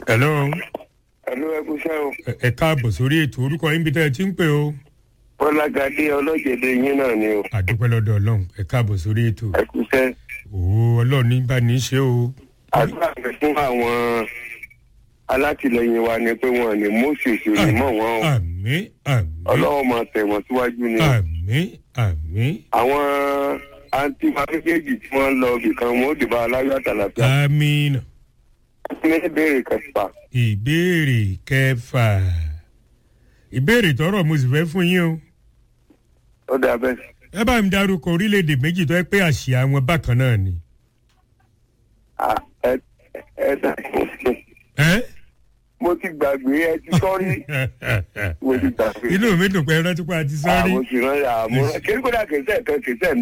hello. Hello, ẹ kú iṣẹ́ o. Ẹ káàbọ̀ sórí ètò orúkọ yín bí tẹ́ ẹ ti ń pè o. Bọ́lágadé ọlọ́jẹ̀dẹ̀ yín náà ni o. Àdúpẹ́ lọ́dọ̀ Ọlọ́run. Ẹ káàbọ̀ sórí ètò. Ẹ kú iṣẹ́. Òó Ọlọ́run ní bá ní í ṣe o. Àdúrà rẹ̀ fún àwọn alátìlẹyìn wa ni pé wọn ní Moses ò ní mọ̀ wọ́n o. Àmín àmín. Ọlọ́run máa tẹ̀ wọ́n síwájú ni. Àmín àmín. Àwọn àǹtí wa méjèèjì tí wọ́n lọ ibìkan wọn ó dìbò aláyọ̀ àtàlàfíà. Àmín. Ní ìbéèrè kẹfà. Ìbéèrè kẹfà. Ìbéèrè tọrọ mo sì fẹ́ fún yín o. Ó dà bẹ́ẹ̀. Ẹ bá mi dárúkọ orílẹ̀-èdè méjì tó yẹ pé àṣìá wọn bákan náà ni. Ẹ dà Ẹ́ mo ti gbàgbé ẹ ti sọ́rí. Mo ti gbàgbé. Inú mi dùn pé ẹ rántí pé a ti sọ́rí. Àwọn òṣèré àmúra kí n kó dà kẹsẹ̀ kan kẹsẹ̀ mi.